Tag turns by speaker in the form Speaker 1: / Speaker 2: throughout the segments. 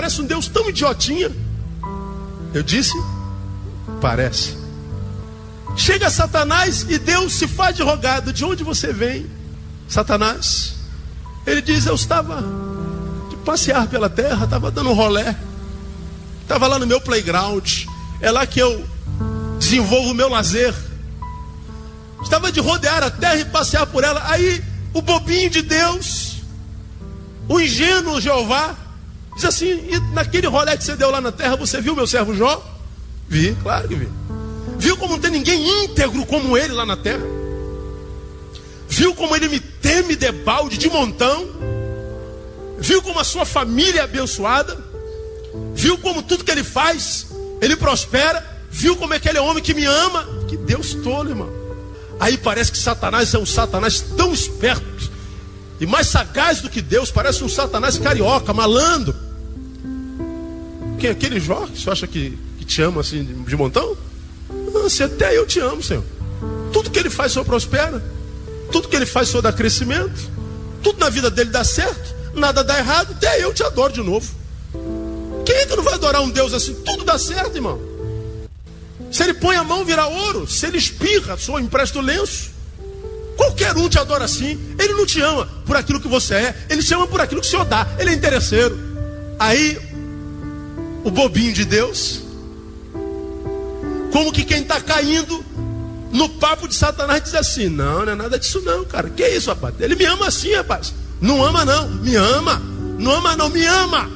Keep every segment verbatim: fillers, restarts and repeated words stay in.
Speaker 1: parece um Deus tão idiotinha. Eu disse, parece. Chega Satanás e Deus se faz de rogado. De onde você vem, Satanás? Ele diz, eu estava de passear pela terra, estava dando um rolé, estava lá no meu playground, é lá que eu desenvolvo o meu lazer. Estava de rodear a terra e passear por ela. Aí o bobinho de Deus, o ingênuo Jeová, diz assim, e naquele rolé que você deu lá na terra, você viu meu servo Jó? Vi, claro que vi. Viu como não tem ninguém íntegro como ele lá na terra? Viu como ele me teme de balde, de montão? Viu como a sua família é abençoada? Viu como tudo que ele faz, ele prospera? Viu como é aquele homem que me ama? Que Deus tolo, irmão. Aí parece que Satanás é um Satanás tão esperto e mais sagaz do que Deus. Parece um Satanás carioca, malandro. Quem é aquele Jó que você acha que, que te ama assim de, de montão? Ah, se até eu te amo, Senhor. Tudo que ele faz, o Senhor prospera. Tudo que ele faz, o Senhor dá crescimento. Tudo na vida dele dá certo. Nada dá errado. Até eu te adoro de novo. Quem é que não vai adorar um Deus assim? Tudo dá certo, irmão. Se ele põe a mão, vira ouro. Se ele espirra, só empresta o lenço. Qualquer um te adora assim. Ele não te ama por aquilo que você é. Ele te ama por aquilo que o Senhor dá. Ele é interesseiro. Aí, o bobinho de Deus, como que quem está caindo no papo de Satanás, diz assim, não, não é nada disso não, cara. Que isso, rapaz? Ele me ama assim, rapaz. Não ama não, me ama. Não ama não, me ama.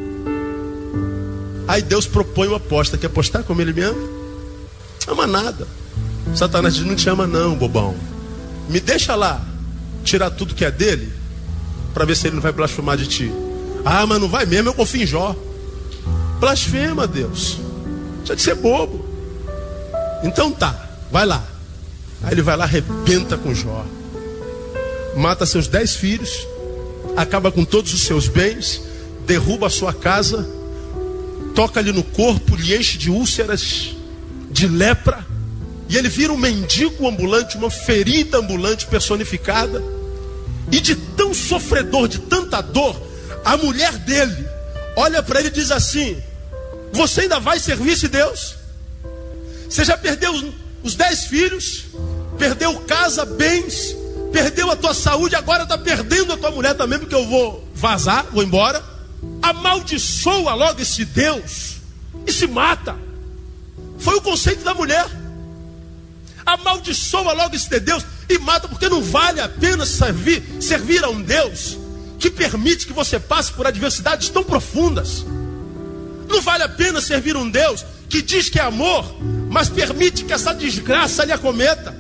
Speaker 1: Aí Deus propõe uma aposta. Quer apostar como ele me ama? Ama nada. Satanás diz, não te ama não, bobão. Me deixa lá tirar tudo que é dele, para ver se ele não vai blasfemar de ti. Ah, mas não vai mesmo, eu confio em Jó. Blasfema, Deus. Deixa de ser bobo. Então tá, vai lá. Aí ele vai lá, arrebenta com Jó. Mata seus dez filhos, acaba com todos os seus bens, derruba a sua casa, toca-lhe no corpo, lhe enche de úlceras, de lepra, e ele vira um mendigo ambulante, uma ferida ambulante personificada. E de tão sofredor, de tanta dor, a mulher dele olha para ele e diz assim, você ainda vai servir esse Deus? Você já perdeu os, os dez filhos, perdeu casa, bens, perdeu a tua saúde, agora está perdendo a tua mulher também, porque eu vou vazar, vou embora. Amaldiçoa logo esse Deus e se mata. Foi o conceito da mulher. Amaldiçoa logo esse Deus e mata, porque não vale a pena servir, servir a um Deus que permite que você passe por adversidades tão profundas. Não vale a pena servir um Deus que diz que é amor, mas permite que essa desgraça lhe acometa.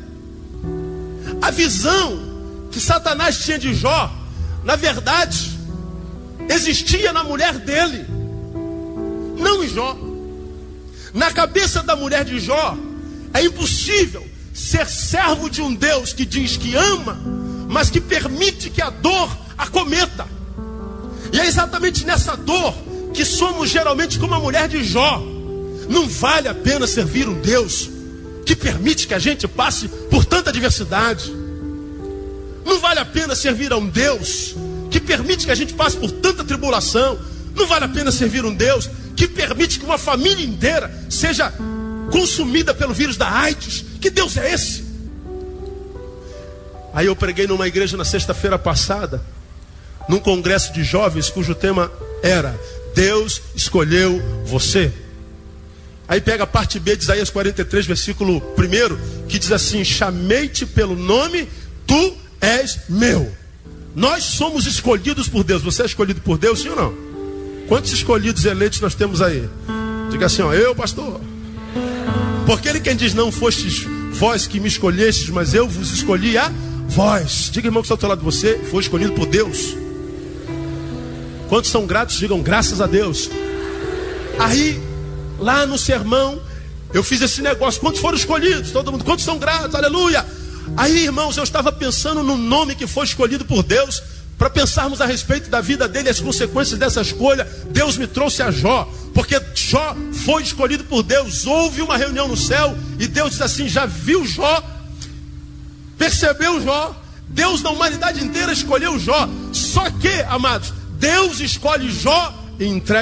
Speaker 1: A visão que Satanás tinha de Jó, na verdade, existia na mulher dele, não em Jó. Na cabeça da mulher de Jó, é impossível ser servo de um Deus que diz que ama, mas que permite que a dor acometa. E é exatamente nessa dor que somos geralmente como a mulher de Jó. Não vale a pena servir um Deus que permite que a gente passe por tanta adversidade. Não vale a pena servir a um Deus que permite que a gente passe por tanta tribulação. Não vale a pena servir um Deus que permite que uma família inteira seja consumida pelo vírus da AIDS. Que Deus é esse? Aí eu preguei numa igreja na sexta-feira passada, num congresso de jovens, cujo tema era Deus escolheu você. Aí pega a parte B de Isaías quarenta e três, versículo um, que diz assim, chamei-te pelo nome, tu és meu. Nós somos escolhidos por Deus. Você é escolhido por Deus, sim ou não? Quantos escolhidos eleitos nós temos aí? Diga assim, ó, eu, pastor. Porque ele quem diz, não fostes vós que me escolhestes, mas eu vos escolhi a vós. Diga, irmão, que está ao teu lado de você, foi escolhido por Deus. Quantos são gratos? Digam, graças a Deus. Aí, lá no sermão, eu fiz esse negócio. Quantos foram escolhidos? Todo mundo, quantos são gratos? Aleluia. Aí, irmãos, eu estava pensando no nome que foi escolhido por Deus, para pensarmos a respeito da vida dele, as consequências dessa escolha. Deus me trouxe a Jó, porque Jó foi escolhido por Deus. Houve uma reunião no céu e Deus disse assim, já viu Jó? Percebeu Jó? Deus na humanidade inteira escolheu Jó. Só que, amados, Deus escolhe Jó e entrega